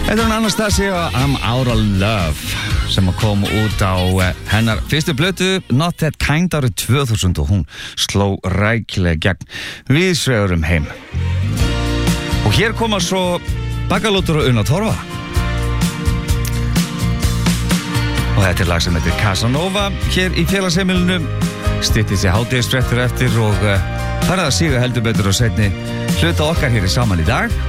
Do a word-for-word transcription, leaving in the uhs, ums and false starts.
Þetta er Anastasia, I'm Out of Love, sem kom út á hennar fyrstu plötu Not That Kind árið tvö þúsund og hún sló rækilega gegn víðsvegar um heim. Og hér koma svo Baggalútur og Una Torfa. Og þetta er lag sem heitir Casanova hér í félagsheimilinu. Styttist í hádegisfréttir eftir og uh, farið að síga heldur betur og seinni hluta okkar hér í saman í dag.